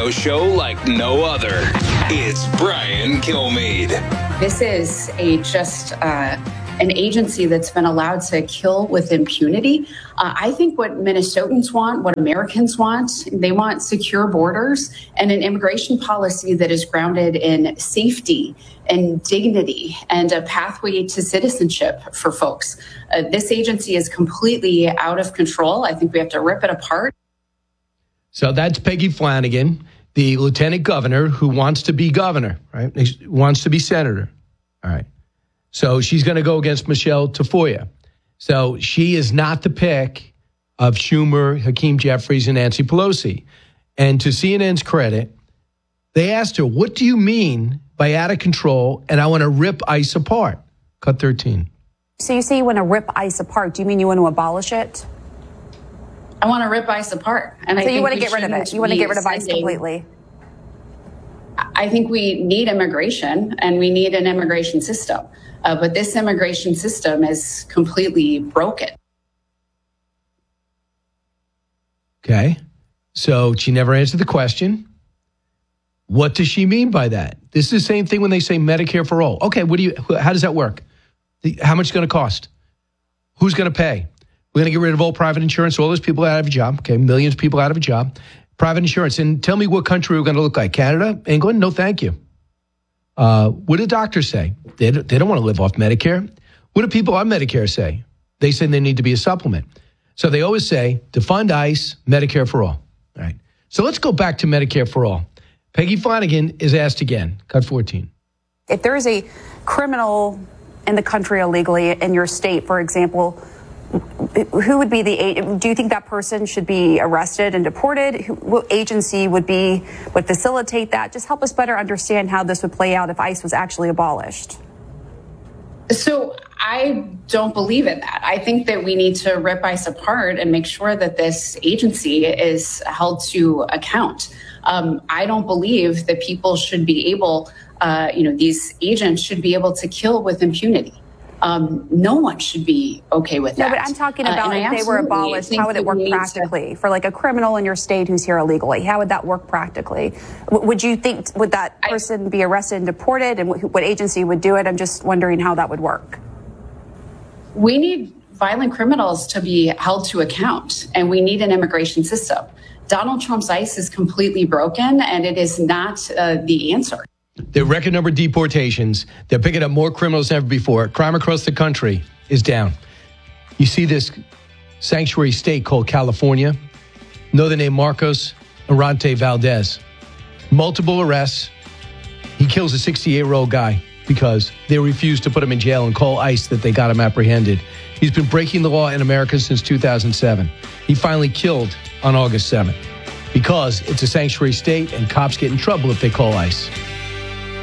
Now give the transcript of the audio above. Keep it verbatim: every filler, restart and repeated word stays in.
radio show like no other. It's Brian Kilmeade. This is a just uh, an agency that's been allowed to kill with impunity. Uh, I think what Minnesotans want, what Americans want, they want secure borders and an immigration policy that is grounded in safety and dignity and a pathway to citizenship for folks. Uh, this agency is completely out of control. I think we have to rip it apart. So that's Peggy Flanagan, the lieutenant governor who wants to be governor, right? Wants to be senator. All right. So she's going to go against Michelle Tafoya. So she is not the pick of Schumer, Hakeem Jeffries, and Nancy Pelosi. And to C N N's credit, they asked her, what do you mean by out of control, and I want to rip ICE apart? Cut thirteen. So you say you want to rip ICE apart. Do you mean you want to abolish it? I want to rip ICE apart. And so I think you want to get rid of it? You want to get rid of ICE completely? I think we need immigration, and we need an immigration system. Uh, but this immigration system is completely broken. Okay. So she never answered the question. What does she mean by that? This is the same thing when they say Medicare for all. Okay, what do you? How does that work? How much is it going to cost? Who's going to pay? We're going to get rid of all private insurance, all those people out of a job. Okay, millions of people out of a job. Private insurance. And tell me what country we're going to look like. Canada? England? No, thank you. Uh, what do doctors say? They, they don't want to live off Medicare. What do people on Medicare say? They say they need to be a supplement. So they always say, defund ICE, Medicare for all. All right. So let's go back to Medicare for all. Peggy Flanagan is asked again. Cut fourteen. If there is a criminal in the country illegally in your state, for example, who would be the, do you think that person should be arrested and deported? Who, what agency would be, would facilitate that? Just help us better understand how this would play out if ICE was actually abolished. So I don't believe in that. I think that we need to rip ICE apart and make sure that this agency is held to account. Um, I don't believe that people should be able, uh, you know, these agents should be able to kill with impunity. Um, no one should be okay with that. No, but I'm talking about uh, if they were abolished, how would it work practically? To, for like a criminal in your state who's here illegally, how would that work practically? W- would you think, would that person I, be arrested and deported, and w- what agency would do it? I'm just wondering how that would work. We need violent criminals to be held to account, and we need an immigration system. Donald Trump's ICE is completely broken, and it is not uh, the answer. The record number of deportations, they're picking up more criminals than ever before. Crime across the country is down. You see this sanctuary state called California. Know the name Marcos Arante Valdez. Multiple arrests. He kills a sixty-eight-year-old guy because they refused to put him in jail and call ICE that they got him apprehended. He's been breaking the law in America since two thousand seven. He finally killed on August seventh because it's a sanctuary state and cops get in trouble if they call ICE.